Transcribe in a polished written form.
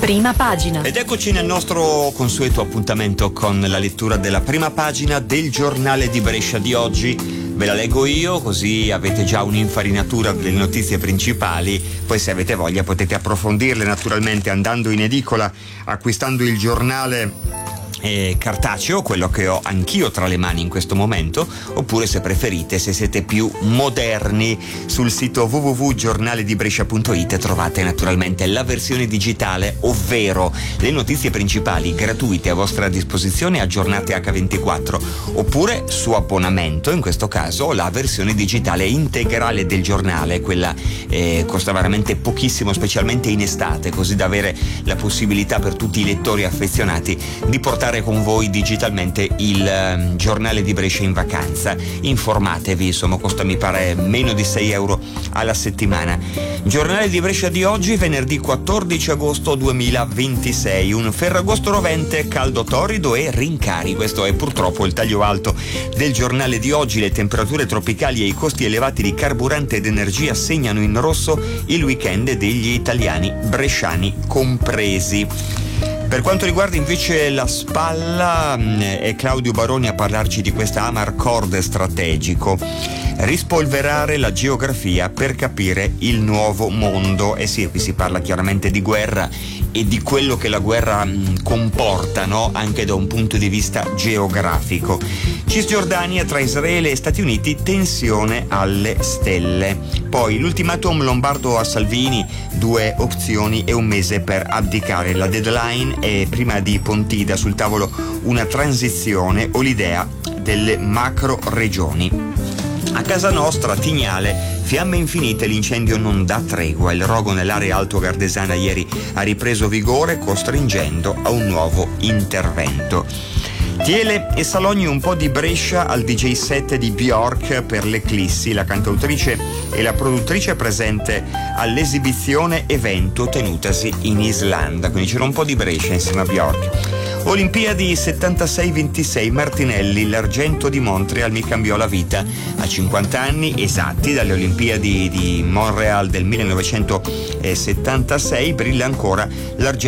Prima pagina. Ed eccoci nel nostro consueto appuntamento con la lettura della prima pagina del giornale di Brescia di oggi. Ve la leggo io, così avete già un'infarinatura delle notizie principali. Poi se avete voglia potete approfondirle naturalmente andando in edicola, acquistando il giornale cartaceo, quello che ho anch'io tra le mani in questo momento, oppure se preferite, se siete più moderni, sul sito www.giornaledibrescia.it trovate naturalmente la versione digitale, ovvero le notizie principali gratuite a vostra disposizione aggiornate H24, oppure su abbonamento, in questo caso la versione digitale integrale del giornale. Quella costa veramente pochissimo, specialmente in estate, così da avere la possibilità per tutti i lettori affezionati di portare con voi digitalmente il giornale di Brescia in vacanza. Informatevi, insomma, costa mi pare meno di 6 euro alla settimana. Giornale di Brescia di oggi, venerdì 14 agosto 2026, un Ferragosto rovente, caldo torrido e rincari. Questo è purtroppo il taglio alto del giornale di oggi. Le temperature tropicali e i costi elevati di carburante ed energia segnano in rosso il weekend degli italiani, bresciani compresi. Per quanto riguarda invece la spalla, è Claudio Baroni a parlarci di questa Amarcord strategico. Rispolverare la geografia per capire il nuovo mondo. Sì, qui si parla chiaramente di guerra e di quello che la guerra comporta, no? Anche da un punto di vista geografico. Cisgiordania tra Israele e Stati Uniti, tensione alle stelle. Poi l'ultimatum lombardo a Salvini, 2 opzioni e 1 mese per abdicare. La deadline è prima di Pontida, sul tavolo una transizione o l'idea delle macro regioni. A casa nostra, Tignale, fiamme infinite, l'incendio non dà tregua. Il rogo nell'area alto gardesana ieri ha ripreso vigore, costringendo a un nuovo intervento. Tiele e Salogni, un po' di Brescia al DJ set di Bjork per l'Eclissi, la cantautrice e la produttrice presente all'esibizione evento tenutasi in Islanda, quindi c'era un po' di Brescia insieme a Bjork. Olimpiadi 76-26, Martinelli, l'argento di Montreal mi cambiò la vita. A 50 anni esatti dalle Olimpiadi di Montreal del 1976 brilla ancora l'argento